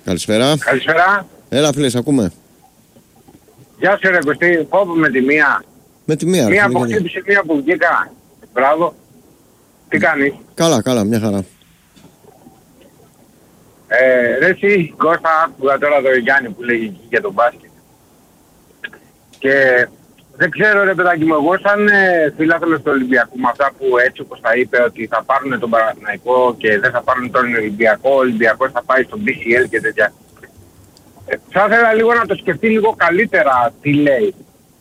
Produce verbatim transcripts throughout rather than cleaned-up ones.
Καλησπέρα. Καλησπέρα. Έλα φίλε, ακούμε. Γεια σου ρε Κωστή, φόβο με τη μία. Με τη μία. Μία που χτύπησε, μία που βγήκα. Μπράβο. Τι κάνεις? Καλά, καλά, μια χαρά. Ε, ρε εσύ Κώστα, άκουγα τώρα το Γιάννη που λέγει για τον μπάσκετ. Και δεν ξέρω ρε παιδάκι μου, εγώ σαν ε, φίλαθλος του Ολυμπιακού, με αυτά που έτσι όπως τα είπε ότι θα πάρουν τον Παναθηναϊκό και δεν θα πάρουν τον Ολυμπιακό, ο Ολυμπιακός θα πάει στο μπι σι ελ και τέτοια. Ε, θα ήθελα λίγο να το σκεφτεί λίγο καλύτερα τι λέει.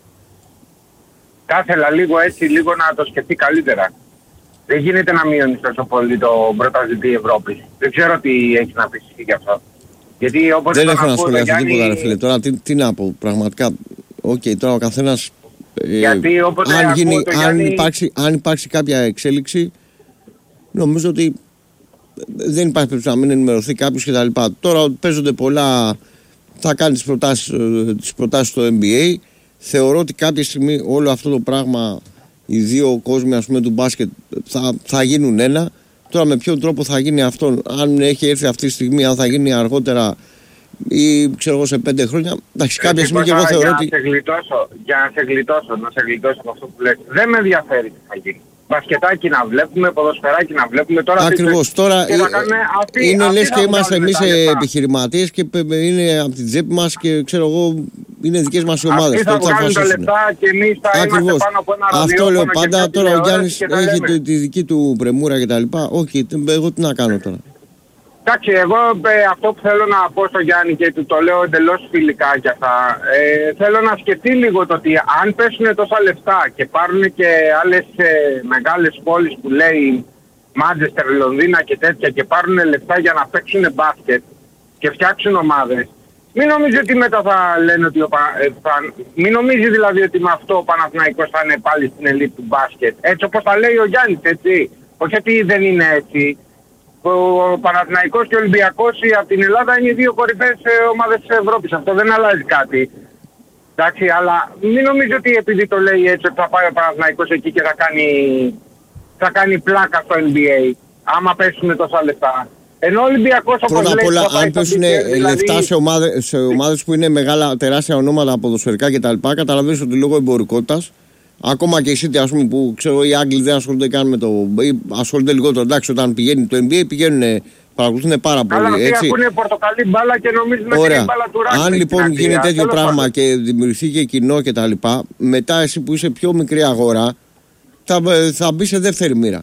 Θα ήθελα λίγο έτσι, λίγο να το σκεφτεί καλύτερα. Δεν γίνεται να μειώνει τόσο πολύ το πρωταθλητή Ευρώπη. Δεν ξέρω τι έχει να πει γι' αυτό. Γιατί όπως δεν έχω να σχολιάσω Γιάννη... τίποτα ρε φίλε. Τώρα τι, τι να πω, πραγματικά. Οκ, okay, τώρα ο καθένας... Γιατί όποτε αν, γίνει, το αν, Γιάννη... υπάρξει, αν υπάρξει κάποια εξέλιξη, νομίζω ότι δεν υπάρχει περίπτωση να μην ενημερωθεί κάποιος κτλ. Τώρα παίζονται πολλά, θα κάνει τις προτάσεις, τις προτάσεις στο N B A. Θεωρώ ότι κάποια στιγμή όλο αυτό το πράγμα, οι δύο κόσμοι ας πούμε του μπάσκετ θα, θα γίνουν ένα. Τώρα με ποιον τρόπο θα γίνει αυτό, αν έχει έρθει αυτή τη στιγμή, αν θα γίνει αργότερα ή ξέρω εγώ σε πέντε χρόνια. Εντάξει, κάποια στιγμή και εγώ θεωρώ ότι... Για να σε γλιτώσω, για να σε γλιτώσω, να σε γλιτώσω από αυτό που λες. Δεν με ενδιαφέρει τι θα γίνει. Μπασκετάκι να βλέπουμε, ποδοσφαιράκι να βλέπουμε. Τώρα ακριβώς, τώρα και αυτή, είναι αυτή λες και είμαστε εμείς επιχειρηματίες και είναι από την τσέπη μας και ξέρω εγώ είναι δικές μας οι ομάδες. Αυτοί θα βγάλουν τα λεπτά και εμείς θα ακριβώς. Είμαστε πάνω από ένα ραδιόφωνο. Αυτό λέω πάντα, τώρα ο Γιάννης έχει το, τη δική του πρεμούρα κτλ. Όχι, εγώ τι να κάνω τώρα. Εντάξει, εγώ ε, αυτό που θέλω να πω στο Γιάννη και του το λέω εντελώς φιλικά για αυτά, ε, θέλω να σκεφτεί λίγο το ότι αν πέσουν τόσα λεφτά και πάρουν και άλλες ε, μεγάλες πόλεις που λέει Μάντσεστερ, Λονδίνα και τέτοια και πάρουν λεφτά για να παίξουν μπάσκετ και φτιάξουν ομάδες, μην νομίζει ότι μετά θα λένε ότι ο, ε, θα, μην νομίζει δηλαδή ότι με αυτό ο Παναθηναϊκός θα είναι πάλι στην ελίτ του μπάσκετ, έτσι όπως τα λέει ο Γιάννης, έτσι, όχι ότι δεν είναι έτσι. Ο Παναθηναϊκός και ο Ολυμπιακός από την Ελλάδα είναι οι δύο κορυφαίες ομάδες της Ευρώπης. Αυτό δεν αλλάζει κάτι. Εντάξει, αλλά μην νομίζω ότι επειδή το λέει έτσι ότι θα πάει ο Παναθηναϊκός εκεί και θα κάνει, θα κάνει πλάκα στο N B A. Άμα πέσουν τόσα λεφτά. Ενώ ο Ολυμπιακός όπως πρώτα λέει... Πρώτα απ' όλα, αν πέσουν δηλαδή... λεφτά σε ομάδες, σε ομάδες που είναι μεγάλα, τεράστια ονόματα ποδοσφαιρικά κτλ. Καταλαβαίνεις ότι λόγω εμπορικότητας, ακόμα και η City, ας πούμε, που ξέρω οι Άγγλοι δεν ασχολούνται καν με το. Ή ασχολούνται λιγότερο. Εντάξει, όταν πηγαίνει το N B A πηγαίνουν, παρακολουθούν πάρα πολύ. Αλλά έτσι. αυτοί ακούνε πορτοκαλί μπάλα και νομίζουν ότι είναι μπάλα του ράκου. Αν λοιπόν γίνει τέτοιο τέλος πράγμα πάνω. Και δημιουργηθεί και κοινό κτλ., μετά εσύ που είσαι πιο μικρή αγορά, θα, θα μπει σε δεύτερη μοίρα.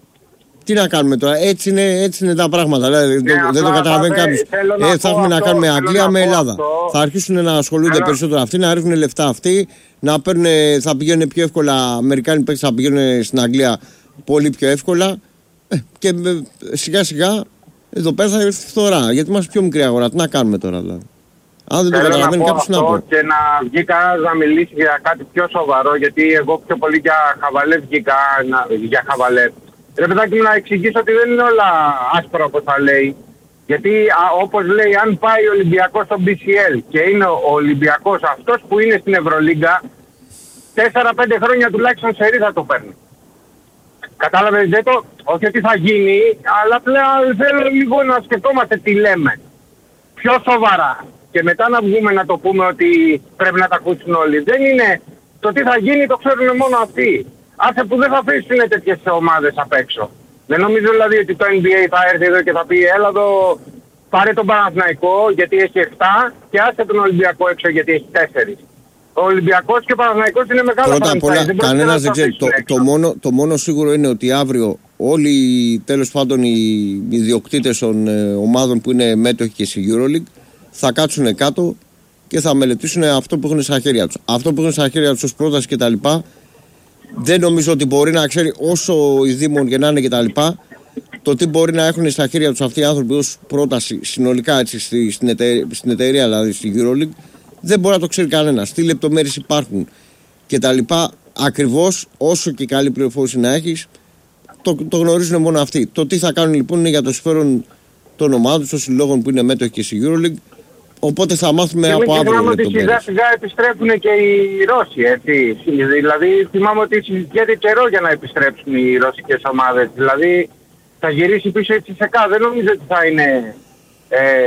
Τι να κάνουμε τώρα, έτσι είναι, έτσι είναι τα πράγματα. Δηλαδή, ναι, δεν το καταλαβαίνει κάποιο. Ε, θα έχουμε να κάνουμε Αγγλία με Ελλάδα. Αυτό. Θα αρχίσουν να ασχολούνται θέλω... περισσότερο αυτοί, να ρίχνουν λεφτά αυτοί, να παίρνουν, θα πηγαίνουν πιο εύκολα. Αμερικάνοι παίκτες θα πηγαίνουν στην Αγγλία πολύ πιο εύκολα. Ε, και σιγά σιγά εδώ πέρα θα έρθει φθορά. Γιατί είμαστε πιο μικρή αγορά. Τι να κάνουμε τώρα δηλαδή. Αν δεν το καταλαβαίνει κάποιο, να πω. Και να βγει κανένας να μιλήσει για κάτι πιο σοβαρό, γιατί εγώ πιο πολύ για χαβαλέ βγήκα. Για χαβαλέ. Ρε παιδάκι μου, να εξηγήσω ότι δεν είναι όλα άσπρα όπως θα λέει. Γιατί α, όπως λέει, αν πάει ο Ολυμπιακός στο μπι σι ελ και είναι ο Ολυμπιακός αυτός που είναι στην Ευρωλίγκα, τέσσερα πέντε χρόνια τουλάχιστον σε ρί θα το παίρνει. Κατάλαβες, δεν το, όχι ότι θα γίνει, αλλά πλέον θέλω λίγο να σκεφτόμαστε τι λέμε. Πιο σοβαρά. Και μετά να βγούμε να το πούμε ότι πρέπει να τα ακούσουν όλοι. Δεν είναι, το τι θα γίνει το ξέρουν μόνο αυτοί. Άσε που δεν θα αφήσουν τέτοιες ομάδες απ' έξω. Δεν νομίζω δηλαδή ότι το N B A θα έρθει εδώ και θα πει έλα εδώ πάρε τον Παναθηναϊκό γιατί έχει επτά και άσε τον Ολυμπιακό έξω γιατί έχει τέσσερα. Ο Ολυμπιακός και ο Παναθηναϊκός είναι μεγάλα πρώτα απ' όλα, κανένας δεν ξέρει. Το, το, μόνο, το μόνο σίγουρο είναι ότι αύριο όλοι τέλος πάντων οι ιδιοκτήτες των ε, ομάδων που είναι μέτοχοι και στη EuroLeague θα κάτσουν κάτω και θα μελετήσουν αυτό που έχουν στα χέρια τους. Αυτό που έχουν στα χέρια τους ως πρόταση κτλ. Δεν νομίζω ότι μπορεί να ξέρει όσο οι Δήμων και να είναι κτλ. Το τι μπορεί να έχουν στα χέρια τους αυτοί οι άνθρωποι ως πρόταση συνολικά έτσι, στη, στην, εταιρεία, στην εταιρεία, δηλαδή στη EuroLeague, δεν μπορεί να το ξέρει κανένας. Τι λεπτομέρειες υπάρχουν κτλ. Ακριβώς όσο και καλή πληροφόρηση να έχεις, το, το γνωρίζουν μόνο αυτοί. Το τι θα κάνουν λοιπόν είναι για το συμφέρον των ομάδων, των συλλόγων που είναι μέτοχοι και στη EuroLeague. Οπότε θα μάθουμε και από αύριο λεπτομέρειες. Ότι σιγά σιγά επιστρέφουν και οι Ρώσοι, έτσι. Δηλαδή θυμάμαι ότι συζητιέται καιρό για να επιστρέψουν οι ρωσικές ομάδες. Δηλαδή θα γυρίσει πίσω η Τσισεκά. Δεν νομίζω ότι θα είναι... Ε,